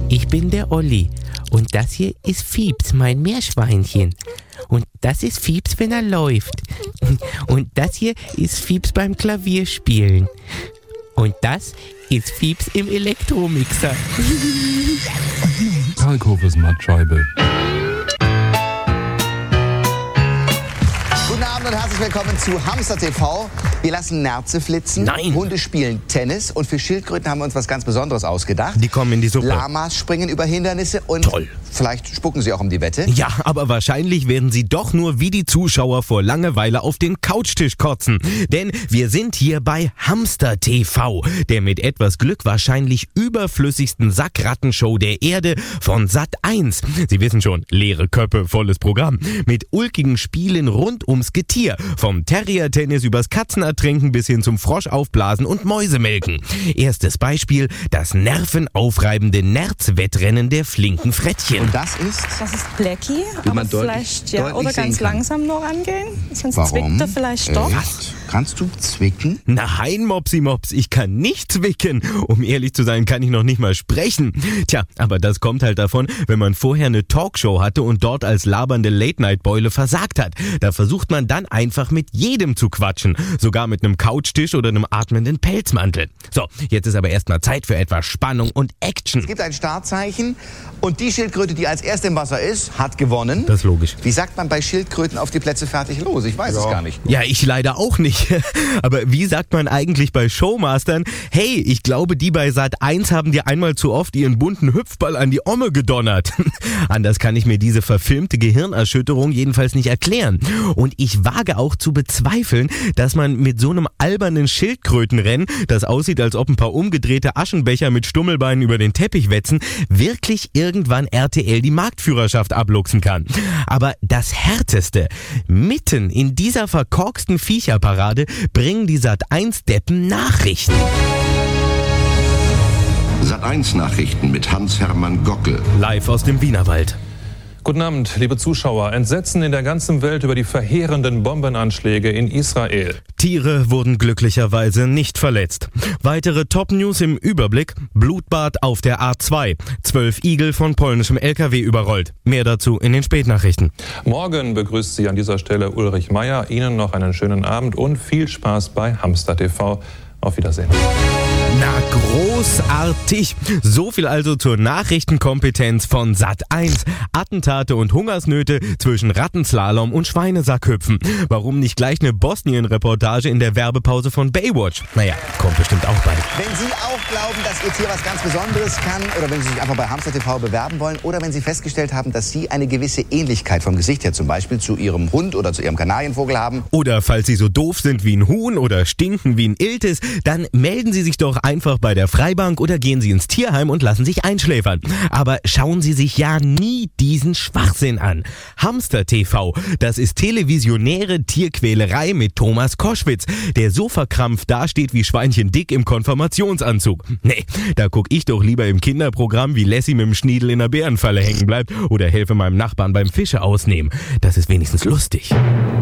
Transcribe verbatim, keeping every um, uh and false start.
Ich bin der Olli und das hier ist Fiebs, mein Meerschweinchen. Und das ist Fiebs, wenn er läuft. Und das hier ist Fiebs beim Klavierspielen. Und das ist Fiebs im Elektromixer. Kalkhofes Mattscheibe. Guten Abend und herzlich willkommen zu Hamster T V. Wir lassen Nerze flitzen, Nein. Hunde spielen Tennis und für Schildkröten haben wir uns was ganz Besonderes ausgedacht. Die kommen in die Suppe. Lamas springen über Hindernisse und Toll. Vielleicht spucken sie auch um die Wette. Ja, aber wahrscheinlich werden sie doch nur wie die Zuschauer vor Langeweile auf den Couchtisch kotzen. Denn wir sind hier bei Hamster T V, der mit etwas Glück wahrscheinlich überflüssigsten Sackrattenshow der Erde von Sat eins. Sie wissen schon, leere Köpfe, volles Programm. Mit ulkigen Spielen rund ums Getier. Vom Terrier-Tennis übers Katzenertränken bis hin zum Frosch-Aufblasen und Mäusemelken. Erstes Beispiel, das nervenaufreibende Nerzwettrennen der flinken Frettchen. Und das ist? Das ist Blackie, Wie aber man deutlich- vielleicht ja, deutlich oder ganz sehen kann. langsam nur rangehen, sonst Warum? zwickt er vielleicht doch. Echt? Kannst du zwicken? Nein, Mopsi Mops, ich kann nicht zwicken. Um ehrlich zu sein, kann ich noch nicht mal sprechen. Tja, aber das kommt halt davon, wenn man vorher eine Talkshow hatte und dort als labernde Late-Night-Beule versagt hat. Da versucht man dann einfach mit jedem zu quatschen. Sogar mit einem Couchtisch oder einem atmenden Pelzmantel. So, jetzt ist aber erstmal Zeit für etwas Spannung und Action. Es gibt ein Startzeichen und die Schildkröte, die als erste im Wasser ist, hat gewonnen. Das ist logisch. Wie sagt man bei Schildkröten auf die Plätze fertig los? Ich weiß es gar nicht. Ja, ich leider auch nicht. Aber wie sagt man eigentlich bei Showmastern? Hey, ich glaube, die bei Sat eins haben dir einmal zu oft ihren bunten Hüpfball an die Omme gedonnert. Anders kann ich mir diese verfilmte Gehirnerschütterung jedenfalls nicht erklären. Und ich wage auch zu bezweifeln, dass man mit so einem albernen Schildkrötenrennen, das aussieht, als ob ein paar umgedrehte Aschenbecher mit Stummelbeinen über den Teppich wetzen, wirklich irgendwann R T L die Marktführerschaft abluchsen kann. Aber das Härteste, mitten in dieser verkorksten Viecherparade bringen die Sat eins Deppen Nachrichten. Sat eins Nachrichten mit Hans-Hermann Gockel. Live aus dem Wienerwald. Guten Abend, liebe Zuschauer. Entsetzen in der ganzen Welt über die verheerenden Bombenanschläge in Israel. Tiere wurden glücklicherweise nicht verletzt. Weitere Top-News im Überblick. Blutbad auf der A zwei. Zwölf Igel von polnischem L K W überrollt. Mehr dazu in den Spätnachrichten. Morgen begrüßt Sie an dieser Stelle Ulrich Meier. Ihnen noch einen schönen Abend und viel Spaß bei Hamster T V. Auf Wiedersehen. Na, großartig. So viel also zur Nachrichtenkompetenz von Sat eins. Attentate und Hungersnöte zwischen Rattenslalom und Schweinesackhüpfen. Warum nicht gleich eine Bosnien-Reportage in der Werbepause von Baywatch? Naja, kommt bestimmt auch bald. Wenn Sie auch glauben, dass Ihr Tier was ganz Besonderes kann oder wenn Sie sich einfach bei Hamster T V bewerben wollen oder wenn Sie festgestellt haben, dass Sie eine gewisse Ähnlichkeit vom Gesicht her zum Beispiel zu Ihrem Hund oder zu Ihrem Kanarienvogel haben. Oder falls Sie so doof sind wie ein Huhn oder stinken wie ein Iltis, dann melden Sie sich doch einfach bei der Freibank oder gehen Sie ins Tierheim und lassen sich einschläfern. Aber schauen Sie sich ja nie diesen Schwachsinn an. Hamster T V, das ist televisionäre Tierquälerei mit Thomas Koschwitz, der so verkrampft dasteht wie Schweinchen Dick im Konfirmationsanzug. Nee, da guck ich doch lieber im Kinderprogramm, wie Lassie mit dem Schniedel in der Bärenfalle hängen bleibt oder helfe meinem Nachbarn beim Fische ausnehmen. Das ist wenigstens lustig.